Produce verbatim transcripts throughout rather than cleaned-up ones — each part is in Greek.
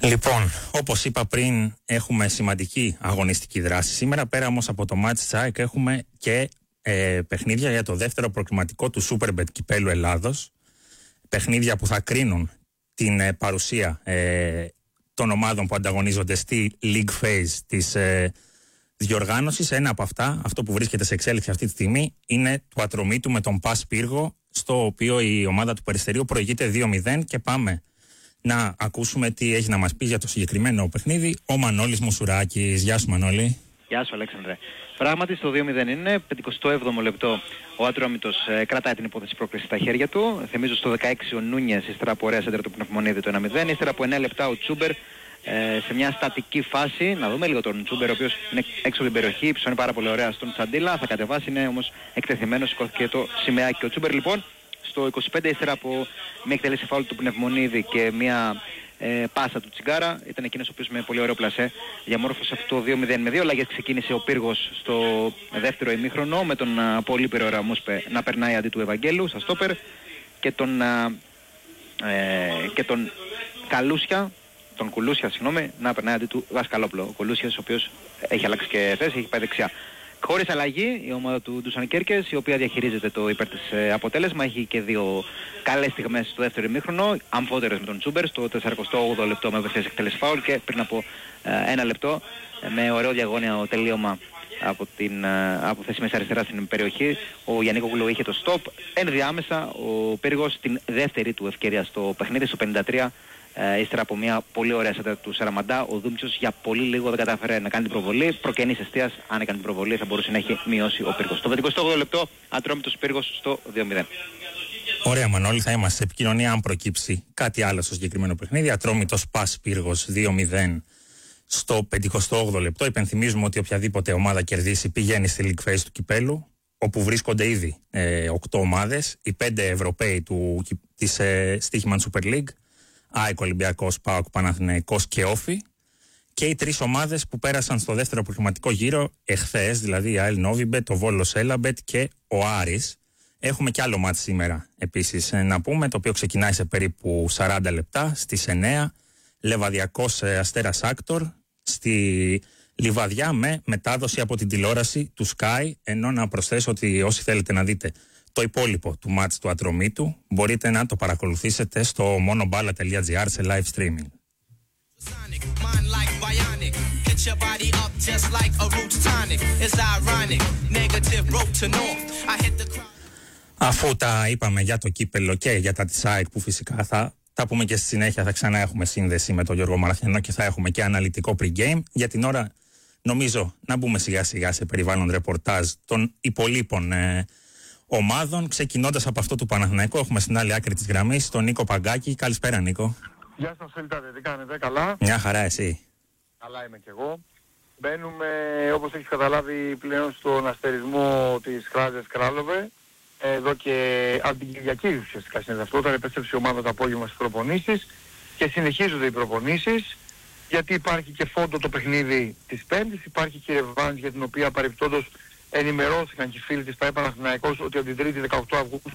Λοιπόν, όπως είπα πριν, έχουμε σημαντική αγωνιστική δράση σήμερα. Πέρα όμως από το μάτς της ΑΕΚ έχουμε και ε, παιχνίδια για το δεύτερο προκριματικό του Superbet Κυπέλλου Ελλάδος. Παιχνίδια που θα κρίνουν την ε, παρουσία ε, των ομάδων που ανταγωνίζονται στη League Phase της ε, διοργάνωσης. Ένα από αυτά, αυτό που βρίσκεται σε εξέλιξη αυτή τη στιγμή, είναι του Ατρωμίτου με τον Πας Πύργο, στο οποίο η ομάδα του Περιστερίου προηγείται δύο μηδέν, και πάμε να ακούσουμε τι έχει να μας πει για το συγκεκριμένο παιχνίδι ο Μανώλης Μουσουράκης. Γεια σου, Μανώλη. Γεια σου, Αλέξανδρε. Πράγματι στο δύο μηδέν είναι, πενηκοστό έβδομο λεπτό ο Ατρόμητος ε, κρατάει την υπόθεση πρόκριση στα χέρια του. Θυμίζω στο δεκαέξι ο Νούνιες, ύστερα από ωραία σέντρα του Πνευμονίδη το ένα μηδέν, ύστερα από εννέα λεπτά ο Τσούμπερ ε, σε μια στατική φάση. Να δούμε λίγο τον Τσούμπερ, ο οποίος είναι έξω από την περιοχή, ψώνει πάρα πολύ ωραία στον Τσαντίλα, θα κατεβάσει, είναι όμως εκτεθειμένος, σηκώθηκε το σημαίακι. Ο Τσούμπερ λοιπόν στο είκοσι πέντε, ύστερα από μια εκτέλεση φάουλ του Πνευμονίδη και μια ε, πάσα του Τσιγκάρα, ήταν εκείνος ο οποίος με πολύ ωραίο πλασέ διαμόρφωσε αυτό το δύο μηδέν. Με δύο αλλαγές ξεκίνησε ο Πύργος στο δεύτερο ημίχρονο, με τον uh, Πολύπειρο Ραμούσπε να περνάει αντί του Ευαγγέλου στα στόπερ και τον, uh, ε, και τον Καλούσια, τον Κουλούσια συγγνώμη, να περνάει αντί του Δασκαλόπουλο. Ο Κουλούσιας ο οποίος έχει αλλάξει και θέση, έχει πάει δεξιά. Χωρίς αλλαγή η ομάδα του Ντούσαν Κέρκες, η οποία διαχειρίζεται το υπέρ της ε, αποτέλεσμα, έχει και δύο καλές στιγμές στο δεύτερο ημίχρονο, αμφότερες με τον Τσούμπερ στο σαράντα όγδοο λεπτό με ευευθείας εκτέλεση φάουλ και πριν από ε, ένα λεπτό ε, με ωραίο διαγώνιο τελείωμα από, την, ε, από θέση μέσα αριστερά στην περιοχή. Ο Γιαννίκογλου είχε το στόπ. Ενδιάμεσα ο Πύργος την δεύτερη του ευκαιρία στο παιχνίδι στο πενήντα τρία. Ε, ύστερα από μια πολύ ωραία σέντρα του Σαραμαντά, ο Δούμψος για πολύ λίγο δεν κατάφερε να κάνει την προβολή. Προκαινής εστίας, αν έκανε την προβολή θα μπορούσε να έχει μειώσει ο Πύργος. Στο πενηκοστό όγδοο λεπτό, Ατρόμητος Πύργος στο δύο μηδέν. Ωραία, Μανώλη, θα είμαστε σε επικοινωνία αν προκύψει κάτι άλλο στο συγκεκριμένο παιχνίδι. Ατρόμητος Πας Πύργος δύο μηδέν στο πενηκοστό όγδοο λεπτό. Υπενθυμίζουμε ότι οποιαδήποτε ομάδα κερδίσει πηγαίνει στη League Phase του Κυπέλλου, όπου βρίσκονται ήδη ε, οκτώ ομάδες, οι πέντε Ευρωπαίοι του, της ε, Στίχημαν Super League, ΑΕΚ, Ολυμπιακός, ΠΑΟΚ, Παναθηναϊκός και Όφι, και οι τρεις ομάδες που πέρασαν στο δεύτερο προκριματικό γύρο εχθές, δηλαδή η ΑΕΛ Νόβιμπετ, το Βόλος Έλαμπετ και ο Άρης. Έχουμε και άλλο μάτς σήμερα επίσης να πούμε, το οποίο ξεκινάει σε περίπου σαράντα λεπτά στις εννέα, Λεβαδιακός Αστέρας Άκτορ στη Λιβαδιά, με μετάδοση από την τηλεόραση του Sky, ενώ να προσθέσω ότι όσοι θέλετε να δείτε το υπόλοιπο του μάτς του Ατρωμίτου μπορείτε να το παρακολουθήσετε στο monoballah τελεία gr σε live streaming. Αφού τα είπαμε για το κύπελλο και για τα της ΑΕΚ, που φυσικά θα τα πούμε και στη συνέχεια, θα ξανά έχουμε σύνδεση με τον Γιώργο Μαραθιανό και θα έχουμε και αναλυτικό pre-game. Για την ώρα νομίζω να μπούμε σιγά σιγά σε περιβάλλον ρεπορτάζ των υπολείπων ε, ομάδων, ξεκινώντας από αυτό του Παναθηναϊκού. Έχουμε στην άλλη άκρη της γραμμής τον Νίκο Παγκάκη. Καλησπέρα, Νίκο. Γεια σας, Φίλτατε, τι κάνετε, καλά? Μια χαρά, εσύ? Καλά είμαι κι εγώ. Μπαίνουμε, όπως έχεις καταλάβει, πλέον στον αστερισμό της Χράζες Κράλοβε. Εδώ και από την Κυριακή ουσιαστικά συνέβη αυτό, όταν επέστρεψε η ομάδα το απόγευμα στις προπονήσεις και συνεχίζονται οι προπονήσεις, γιατί υπάρχει και φόντο το παιχνίδι της Πέμπτης, υπάρχει και ρεβάνς για την οποία παρεπτόντως ενημερώθηκαν και οι φίλοι της ΠΑΕ Παναθηναϊκός ότι από την Τρίτη δεκαοκτώ Αυγούστου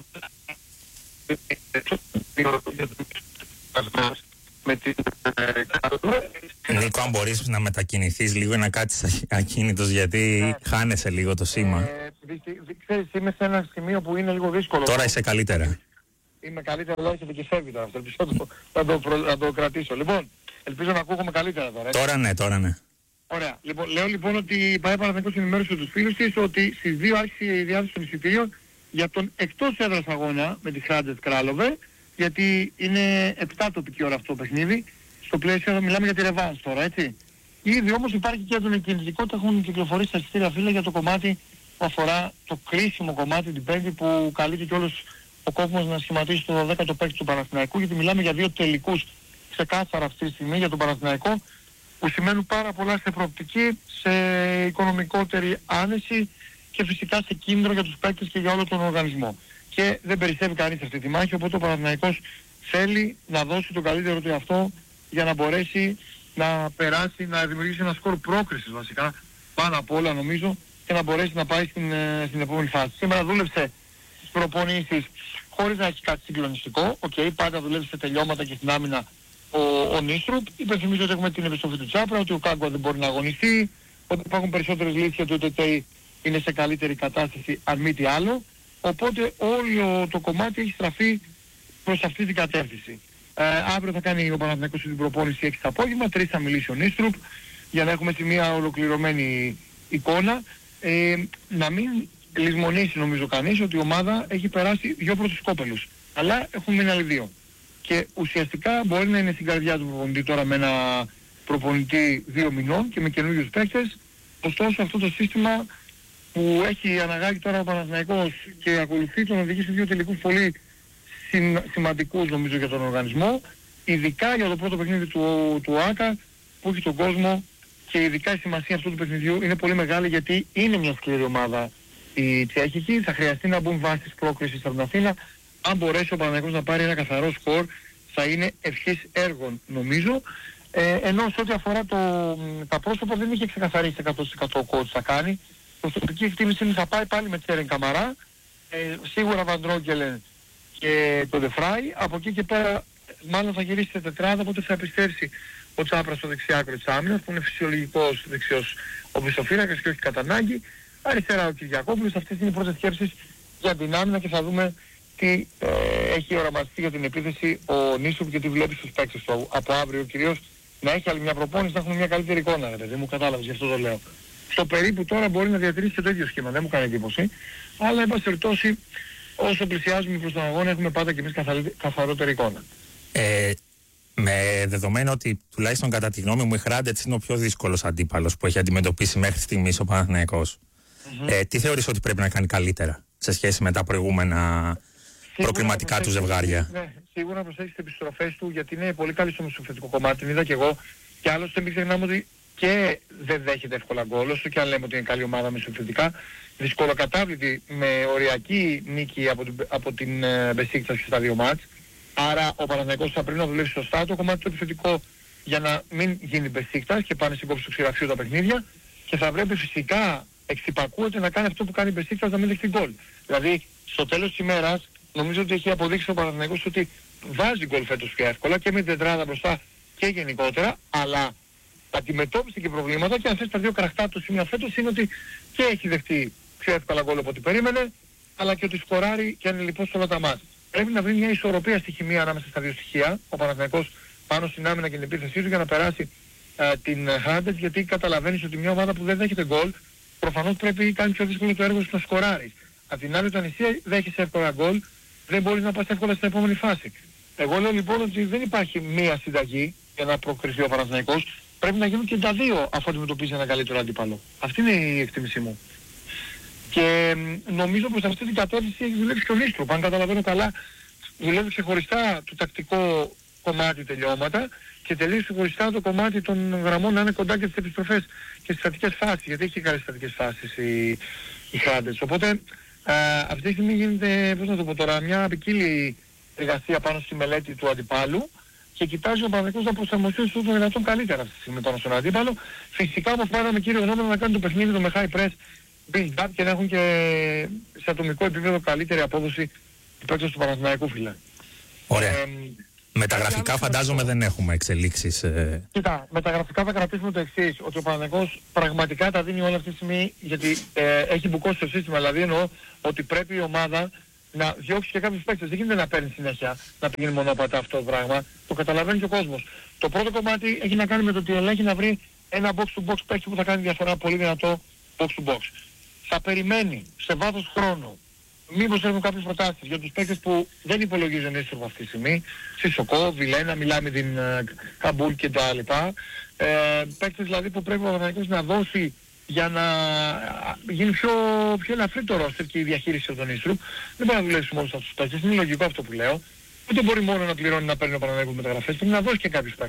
με την... Νίκο, αν μπορείς να μετακινηθείς λίγο, να κάτσεις ακίνητος, γιατί χάνεσαι λίγο το σήμα. Ξέρεις, είμαι σε ένα σημείο που είναι λίγο δύσκολο. Τώρα είσαι καλύτερα. Είμαι καλύτερα, αλλά έχετε και φεύγει τώρα αυτό. Ελπίζω να το, το, να το κρατήσω. Λοιπόν, ελπίζω να ακούγομαι καλύτερα τώρα. Έτσι. Τώρα ναι, τώρα ναι. Ωραία. Λοιπόν, λέω λοιπόν ότι η ΠΑΕ Παναθηναϊκός ενημέρωσε τους φίλους της ότι στις δύο άρχισε η διάθεση των εισιτήριων για τον εκτός έδρας αγώνα με τη Χράτζες Κράλοβε, γιατί είναι επτά τοπική ώρα αυτό το παιχνίδι. Στο πλαίσιο μιλάμε για τη ρεβάνς τώρα, έτσι. Ήδη όμως υπάρχει και έντονη κινητικότητα, έχουν κυκλοφορήσει τα εισιτήρια, φίλε, για το κομμάτι που αφορά το κρίσιμο κομμάτι την Πέμπτη, που καλείται κιόλας ο κόσμος να σχηματίσει το δωδέκατο παίκτη του Παναθηναϊκού, γιατί μιλάμε για δύο τελικούς ξεκάθαρα αυτή τη στιγμή για τον Παναθηναϊκό, που σημαίνουν πάρα πολλά σε προοπτική, σε οικονομικότερη άνεση και φυσικά σε κίνδυνο για τους παίκτες και για όλο τον οργανισμό. Και δεν περισσεύει κανείς αυτή τη μάχη, οπότε ο Παναθηναϊκός θέλει να δώσει το καλύτερο του εαυτό για να μπορέσει να περάσει, να δημιουργήσει ένα σκορ πρόκρισης βασικά, πάνω απ' όλα νομίζω, και να μπορέσει να πάει στην, στην επόμενη φάση. Σήμερα δούλεψε στις προπονήσεις χωρίς να έχει κάτι συγκλονιστικό. Οκ, okay, πάντα δουλεύει σε τελειώματα και στην άμυνα ο, ο Νίστρουπ. Υπενθυμίζω ότι έχουμε την επιστροφή του Τσάπρα, ότι ο Κάγκουα δεν μπορεί να αγωνιστεί, ότι υπάρχουν περισσότερες λύσεις και ότι ο Τετέι είναι σε καλύτερη κατάσταση αν μη τι άλλο. Οπότε όλο το κομμάτι έχει στραφεί προς αυτή την κατεύθυνση. Ε, αύριο θα κάνει ο Παναθηναϊκός την προπόνηση έξι το απόγευμα, τρεις θα μιλήσει ο Νίστρουπ, για να έχουμε σε μια ολοκληρωμένη εικόνα. Ε, να μην λησμονήσει νομίζω κανείς ότι η ομάδα έχει περάσει δύο πρώτους κόπελους, αλλά έχουν μείνει άλλοι δύο. Και ουσιαστικά μπορεί να είναι στην καρδιά του προπονητή τώρα με ένα προπονητή δύο μηνών και με καινούριους παίκτες. Ωστόσο αυτό το σύστημα που έχει αναγάγει τώρα ο Παναθηναϊκός και ακολουθεί τον οδηγεί σε δύο τελικούς πολύ σημαντικούς νομίζω για τον οργανισμό, ειδικά για το πρώτο παιχνίδι του, του ΆΚΑ που έχει τον κόσμο, και ειδικά η σημασία αυτού του παιχνιδιού είναι πολύ μεγάλη, γιατί είναι μια σκληρή ομάδα η Τσέχικη, θα χρειαστεί να μπουν βάσει της πρόκρισης από την Αθήνα. Αν μπορέσει ο Παναθηναϊκός να πάρει ένα καθαρό σκορ θα είναι ευχής έργων νομίζω. Ε, ενώ σε ό,τι αφορά το, τα πρόσωπα δεν είχε ξεκαθαρίσει εκατό τοις εκατό ο coach θα κάνει. Προσωπική εκτίμηση είναι θα πάει πάλι με Τσέρεν Καμαρά, ε, σίγουρα Βαντρόγκελεν και το Δεφράι. Από εκεί και πέρα μάλλον θα γυρίσει σε τετράδα, οπότε θα επιστρέψει ο Τσάπρας στο δεξιάκρο της άμυνας, που είναι φυσιολογικός δεξιός ο πισωφύλακας και όχι κατά ανάγκη. Αριστερά ο Κυριακόπουλος. Αυτές είναι οι πρώτες σκέψεις για την άμυνα και θα δούμε τι ε, έχει οραματιστεί για την επίθεση ο Νίστρουπ και τι βλέπει στους παίκτες του από αύριο κυρίως, να έχει άλλη μια προπόνηση, να έχουμε μια καλύτερη εικόνα. Δεν μου κατάλαβες, γι' αυτό το λέω. Στο περίπου τώρα μπορεί να διατηρήσει και το ίδιο σχήμα, δεν μου κάνει εντύπωση. Αλλά εν πάση περιπτώσει, όσο πλησιάζουμε προς τον αγώνα έχουμε πάντα και εμείς καθαρότερη εικόνα. Ε, με δεδομένο ότι τουλάχιστον κατά τη γνώμη μου η Hrádec είναι ο πιο δύσκολος αντίπαλος που έχει αντιμετωπίσει μέχρι στιγμής ο Παναθηναϊκός. Mm-hmm. Ε, τι θεωρείς ότι πρέπει να κάνει καλύτερα σε σχέση με τα προηγούμενα προκριματικά του ζευγάρια? Ναι, σίγουρα να προσέξει τις επιστροφές του, γιατί είναι πολύ καλή στο μεσοφετικό κομμάτι, την είδα και εγώ. Και άλλωστε μην ξεχνάμε ότι και δεν δέχεται εύκολα γκολ, όσο και αν λέμε ότι είναι καλή ομάδα μεσοφετικά. Δυσκολοκατάβλητη με οριακή νίκη από την, από την uh, Μπεσίκτας και στα δύο μάτς. Άρα ο Παναθηναϊκός θα πρέπει να δουλεύει σωστά το κομμάτι του επιθετικό για να μην γίνει Μπεσίκτας και πάνε στην κόψη του ξηραφιού τα παιχνίδια, και θα πρέπει φυσικά εξυπακούεται να κάνει αυτό που κάνει η Μπεσίκτας, να μην δεχτεί γκολ. Δηλαδή στο τέλος της ημέρας νομίζω ότι έχει αποδείξει ο Παναθηναϊκός ότι βάζει γκολ φέτος πιο εύκολα και με την τετράδα μπροστά και γενικότερα, αλλά αντιμετώπισε και προβλήματα, και αν θες τα δύο κραχτά του σημεία φέτος είναι ότι και έχει δεχτεί πιο εύκολα γκολ από ό,τι περίμενε, αλλά και ότι σκοράρει και είναι λοιπόν σε όλα τα μάτς. Πρέπει να βρει μια ισορροπία στη χημεία ανάμεσα στα δύο στοιχεία ο Παναθηναϊκός πάνω στην άμυνα και την επίθεσή του, για να περάσει α, την Hrádec, γιατί καταλαβαίνεις ότι μια ομάδα που δεν δέχεται γκολ προφανώς πρέπει να κάνει πιο δύσκολο το έργο σου να σκοράρει. Απ' την άλλη, όταν εσύ δέχεσαι εύκολα γκολ, δεν μπορείς να πας εύκολα στην επόμενη φάση. Εγώ λέω λοιπόν ότι δεν υπάρχει μία συνταγή για να προκριθεί ο Παναθηναϊκός. Πρέπει να γίνουν και τα δύο αφού αντιμετωπίζει ένα καλύτερο αντίπαλο. Αυτή είναι η εκτίμησή μου. Και νομίζω πως αυτή την κατεύθυνση έχει δουλέψει και ο Νίστρουπ. Αν καταλαβαίνω καλά, δουλεύει ξεχωριστά το τακτικό κομμάτι τελειώματα και τελείως ξεχωριστά το κομμάτι των γραμμών να είναι κοντά και στις επιστροφές και στις στατικές φάσεις. Γιατί έχει καλές στατικές φάσεις η, η Hrádec. Οπότε α, αυτή τη στιγμή γίνεται, πώς να το πω τώρα, μια ποικίλη εργασία πάνω στη μελέτη του αντιπάλου, και κοιτάζει ο Παναθηναϊκός να προσαρμοστεί στο δυνατόν καλύτερα αυτή τη στιγμή πάνω στον αντίπαλο. Φυσικά όμως πάντα με κύριο νόμο να κάνουν το παιχνίδι το με high press build up και να έχουν και σε ατομικό επίπεδο καλύτερη απόδοση οι παίκτες του Παναθηναϊκού, φίλε. Ωραία. Ε, με τα γραφικά φαντάζομαι δεν έχουμε εξελίξεις. Ε... Κοίτα, με τα γραφικά θα κρατήσουμε το εξής, ότι ο Παναθηναϊκός πραγματικά τα δίνει όλα αυτή τη στιγμή, γιατί ε, έχει μπουκώσει το σύστημα. Δηλαδή εννοώ ότι πρέπει η ομάδα να διώξει και κάποιους παίκτες. Δεν γίνεται να παίρνει συνέχεια, να πηγαίνει μονόπατα αυτό το πράγμα. Το καταλαβαίνει και ο κόσμος. Το πρώτο κομμάτι έχει να κάνει με το ότι ελέγχει να βρει ένα box to box παίκτη που θα κάνει διαφορά πολύ δυνατό box to box. Θα περιμένει σε βάθος χρόνου μήπως έχουν κάποιες προτάσεις για τους παίκτες που δεν υπολογίζουν ίσως αυτή τη στιγμή. Σισοκό, Βιλένα, μιλάμε την uh, Καμπούλ και τα λοιπά. Ε, παίκτες δηλαδή που πρέπει ο Παναθηναϊκός να δώσει για να γίνει πιο, πιο ελαφρύ το ρόστερ και η διαχείριση από τον Νίστρουπ. Δεν μπορεί να δουλέψει μόνο σε αυτούς τους παίκτες. Είναι λογικό αυτό που λέω. Δεν μπορεί μόνο να πληρώνει να παίρνει ο Παναθηναϊκός μεταγραφές. Πρέπει να δώσει και κάποιους παίκτες.